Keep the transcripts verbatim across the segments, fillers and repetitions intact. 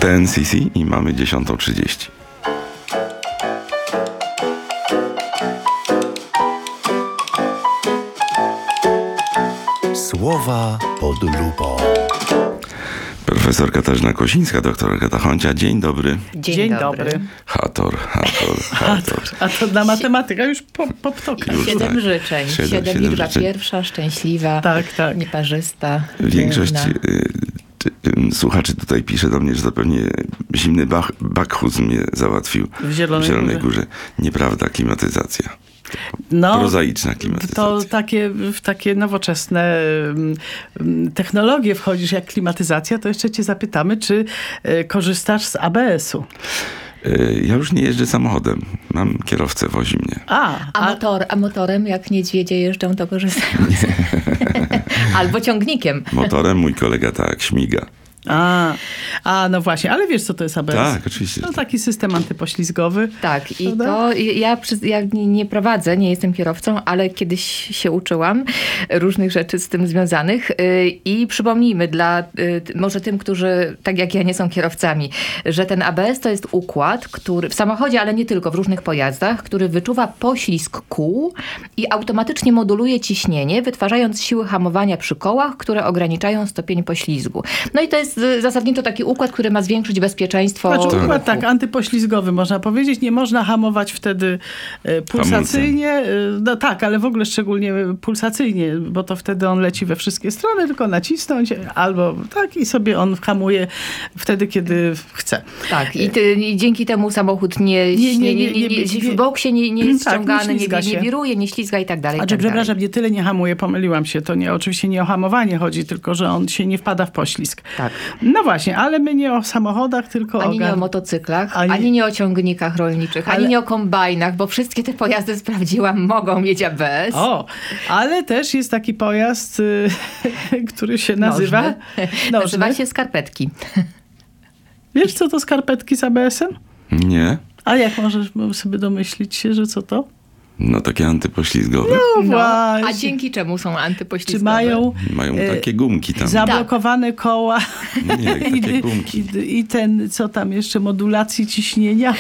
T N C C i mamy dziesiąta trzydzieści. Słowa pod lupą. Profesor Katarzyna Kosińska, doktor Agata Honcia. Dzień dobry. Dzień, Dzień dobry. dobry. Hator, hator, hator. A to dla matematyka już po, po ptoka. Już Siedem tak. życzeń. Siedem- Siedem, siedem liczba życzeń. pierwsza, szczęśliwa, Tak, tak. nieparzysta. Większość piękna. y, ty, y, słuchaczy tutaj pisze do mnie, że to pewnie zimny bach, bakhuz mnie załatwił W Zielonej Zielonej Górze. Górze. Nieprawda, klimatyzacja. No, Prozaiczna klimatyzacja. to takie, w takie nowoczesne mm, technologie wchodzisz jak klimatyzacja, to jeszcze cię zapytamy, czy e, korzystasz z A B S-u? Y, Ja już nie jeżdżę samochodem. Mam kierowcę, wozi mnie. A, A, a, motor, a motorem, jak niedźwiedzie jeżdżą, to korzystają. Albo ciągnikiem. Motorem mój kolega tak śmiga. a, a, no właśnie, ale wiesz co to jest A B S? Tak, oczywiście. To taki system antypoślizgowy. Tak, i Prawda? to ja, przy- ja nie- nie prowadzę, nie jestem kierowcą, ale kiedyś się uczyłam różnych rzeczy z tym związanych yy, i przypomnijmy dla yy, może tym, którzy tak jak ja nie są kierowcami, że ten A B S to jest układ, który w samochodzie, ale nie tylko, w różnych pojazdach, który wyczuwa poślizg kół i automatycznie moduluje ciśnienie, wytwarzając siły hamowania przy kołach, które ograniczają stopień poślizgu. No i to jest y, zasadniczo taki układ, który ma zwiększyć bezpieczeństwo Znaczy ruchu. układ tak antypoślizgowy można powiedzieć. Nie można hamować wtedy e, pulsacyjnie. E, No tak, ale w ogóle szczególnie pulsacyjnie, bo to wtedy on leci we wszystkie strony, tylko nacisnąć albo tak i sobie on hamuje wtedy, kiedy chce. Tak, i, ty, i dzięki temu samochód nie, Nie, nie, nie, nie, nie, nie, nie- w bok się nie, nie jest Tak, nie ściągany, nie, ślizga nie, się. wiruje, nie ślizga i tak dalej. i Znaczy, tak dalej. przepraszam, nie tyle nie hamuje, pomyliłam się. To nie, oczywiście nie o hamowanie chodzi, tylko że on się nie wpada w poślizg. Tak. No właśnie, ale my nie o samochodach, tylko Ani o... nie o gar- motocyklach, Ani- ani, nie o ciągnikach rolniczych, Ale- ani nie o kombajnach, bo wszystkie te pojazdy sprawdziłam, mogą mieć A B S. O, ale też jest taki pojazd, y, który się nazywa... Nożny. Nazywa się skarpetki. Wiesz, co to skarpetki z A B S-em? Nie? A jak możesz sobie domyślić się, że co to? No takie antypoślizgowe. No, No, a właśnie. dzięki czemu są antypoślizgowe? Czy mają Mają e, takie gumki tam. zablokowane koła Nie, takie gumki. i, i ten, co tam jeszcze, modulacji ciśnienia?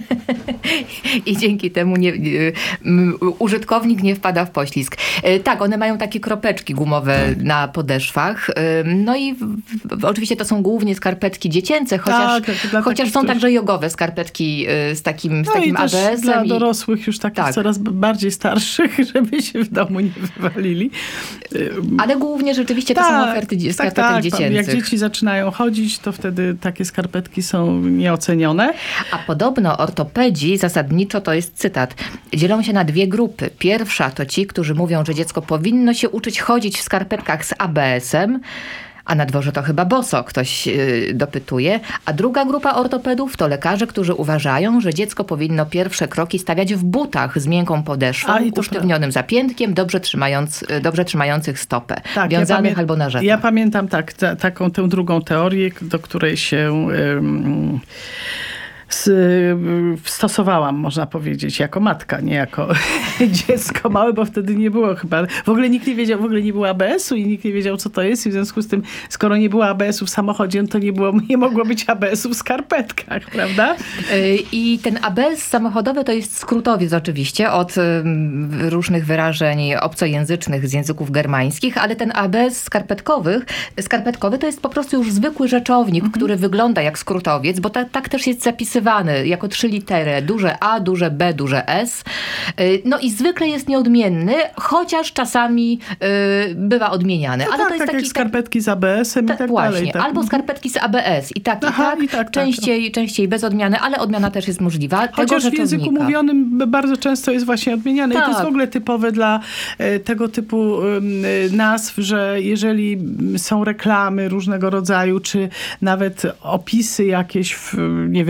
I dzięki temu nie, y, m, użytkownik nie wpada w poślizg. Y, Tak, one mają takie kropeczki gumowe na podeszwach. Y, No i w, w, oczywiście to są głównie skarpetki dziecięce, chociaż, Tak, dla chociaż takich, są którzy- także jogowe skarpetki y, z takim, z No i takim też A B S-em. dla i- dorosłych już takich Tak. coraz b- bardziej starszych, żeby się w domu nie wywalili. Ale głównie rzeczywiście to są oferty dzie- skarpetek tak, dziecięcych. Jak dzieci zaczynają chodzić, to wtedy takie skarpetki są nieocenione. A podobno ortopedzi, zasadniczo to jest cytat, dzielą się na dwie grupy. Pierwsza to ci, którzy mówią, że dziecko powinno się uczyć chodzić w skarpetkach z A B S-em, a na dworze to chyba boso, ktoś yy, dopytuje. A druga grupa ortopedów to lekarze, którzy uważają, że dziecko powinno pierwsze kroki stawiać w butach z miękką podeszwą, A, i to usztywnionym zapiętkiem, dobrze, trzymając, yy, dobrze trzymających stopę, Tak, wiązanych pamię- albo na rzepach. Ja pamiętam tak, ta, taką tę drugą teorię, do której się ym, s, ym, stosowałam, można powiedzieć, jako matka, nie jako dziecko małe, bo wtedy nie było chyba, w ogóle nikt nie wiedział, w ogóle nie było A B S-u i nikt nie wiedział, co to jest i w związku z tym, skoro nie było A B S-u w samochodzie, no to nie, było, nie mogło być A B S-u w skarpetkach, prawda? Yy, I ten A B S samochodowy to jest skrótowiec oczywiście od ym, różnych wyrażeń obcojęzycznych z języków germańskich, ale ten A B S skarpetkowych, skarpetkowy to jest po prostu już zwykły rzeczownik, który wygląda jak skrótowiec, bo ta, tak też jest zapisywany jako trzy litery. Duże A, duże B, duże S. Yy, No i zwykle jest nieodmienny, chociaż czasami yy, bywa odmieniany. No ale tak, to jest tak taki jak skarpetki z A B S-em Ta- i tak właśnie, dalej. Tak. albo skarpetki z A B S i tak, Aha, i tak. i tak, tak. częściej, częściej bez odmiany, ale odmiana też jest możliwa. Tego Chociaż w języku rzeczownika. mówionym bardzo często jest właśnie odmieniane. I to jest Tak. w ogóle typowe dla e, tego typu em, e, nazw, że jeżeli są reklamy różnego rodzaju, czy nawet opisy jakieś w, nie wiem, w artykułach,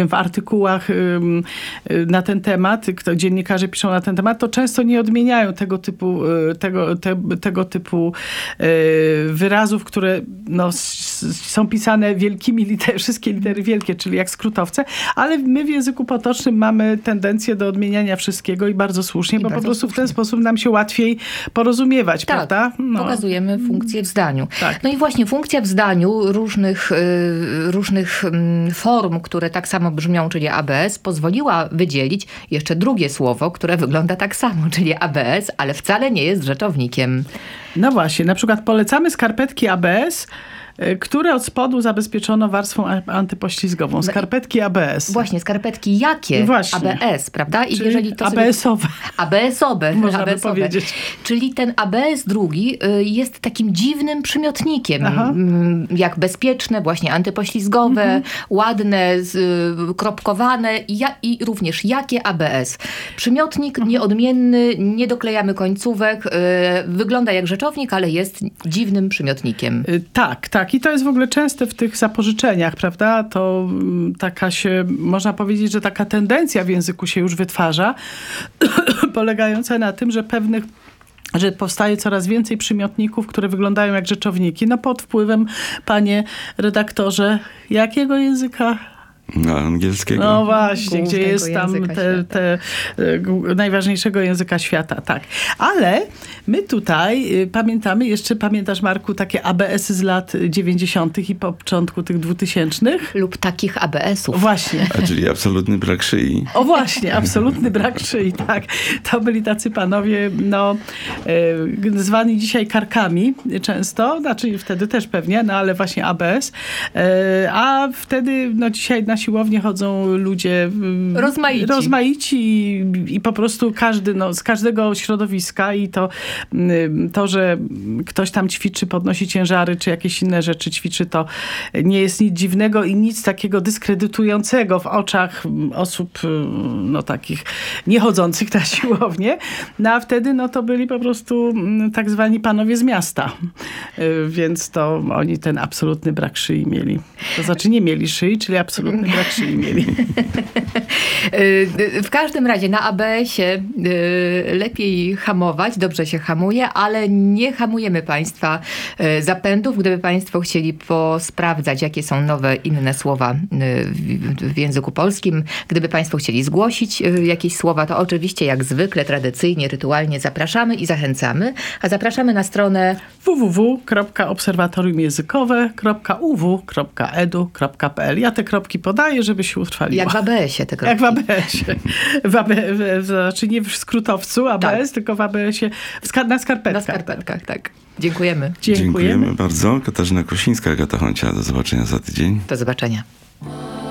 artykułach ym, y, na ten temat, kto dziennikarze piszą na ten temat, to często nie odmieniają tego typu, y, tego, te, tego typu y, wyrazów, które no, s, są pisane wielkimi literami, wszystkie litery wielkie, czyli jak skrótowce, ale my w języku potocznym mamy tendencję do odmieniania wszystkiego i bardzo słusznie, I bo bardzo po prostu słusznie. w ten sposób nam się łatwiej porozumiewać, Tak, prawda? No. pokazujemy funkcję w zdaniu. Tak. No i właśnie funkcja w zdaniu różnych, y, różnych mm, form, które tak samo brzmią, czyli A B S, pozwoliła wydzielić jeszcze drugie słowo, które wygląda tak samo, czyli A B S, ale wcale nie jest rzeczownikiem. No właśnie, na przykład polecamy skarpetki A B S, y, które od spodu zabezpieczono warstwą a- antypoślizgową. Skarpetki A B S. Właśnie, skarpetki jakie? Właśnie. A B S, prawda? I Czyli jeżeli to A B S-owe. A B S-owe. Można by A B S-owe. powiedzieć. Czyli ten A B S drugi y, jest takim dziwnym przymiotnikiem. Aha. Mm, Jak bezpieczne, właśnie antypoślizgowe, Mhm. ładne, z, y, kropkowane i, ja, i również jakie A B S. Przymiotnik Mhm. nieodmienny, nie doklejamy końcówek, y, wygląda jak rzeczownik, ale jest dziwnym przymiotnikiem. Y, Tak, tak. I to jest w ogóle częste w tych zapożyczeniach, prawda? To mm, taka się, można powiedzieć, że taka tendencja w języku się już wytwarza, polegająca na tym, że pewnych że powstaje coraz więcej przymiotników, które wyglądają jak rzeczowniki. No pod wpływem, panie redaktorze, jakiego języka? No, angielskiego. No właśnie, Głównego gdzie jest tam języka te, świata. te, e, g- najważniejszego języka świata, tak. Ale my tutaj y, pamiętamy, jeszcze pamiętasz, Marku, takie A B S-y z lat dziewięćdziesiątych i początku tych dwutysięcznych? Lub takich A B S-ów. Właśnie. A czyli absolutny brak szyi. O właśnie, absolutny brak szyi, tak. To byli tacy panowie, no, e, zwani dzisiaj karkami często, znaczy wtedy też pewnie, no ale właśnie A B S. E, a wtedy, no dzisiaj na siłownię chodzą ludzie mm, Rozmaici. rozmaici i, i po prostu każdy, no, z każdego środowiska i to, mm, to, że ktoś tam ćwiczy, podnosi ciężary, czy jakieś inne rzeczy ćwiczy, to nie jest nic dziwnego i nic takiego dyskredytującego w oczach osób no, takich niechodzących na siłownię. No a wtedy no, to byli po prostu mm, tak zwani panowie z miasta. Y, Więc to oni ten absolutny brak szyi mieli. To znaczy nie mieli szyi, czyli absolutny brak szyi mieli. W każdym razie na A B S-ie y, lepiej hamować, dobrze się hamuje, ale nie hamujemy Państwa y, zapędów. Gdyby Państwo chcieli posprawdzać, jakie są nowe, inne słowa y, w, w języku polskim, gdyby Państwo chcieli zgłosić y, jakieś słowa, to oczywiście jak zwykle, tradycyjnie, rytualnie zapraszamy i zachęcamy. A zapraszamy na stronę w w w kropka obserwatorium językowe kropka u w kropka e d u kropka p l. Ja te kropki podaję, żeby się utrwaliło. jak w A B S-ie. Te Jak w A kropki. B S-ie. W A B, w, znaczy nie w skrótowcu A B S, Tak. tylko w A B S-ie w ska- na skarpetkach. Na skarpetkach, tak. Dziękujemy. Dziękujemy. Dziękujemy bardzo. Katarzyna Kosińska, Agata Honcia. Do zobaczenia za tydzień. Do zobaczenia.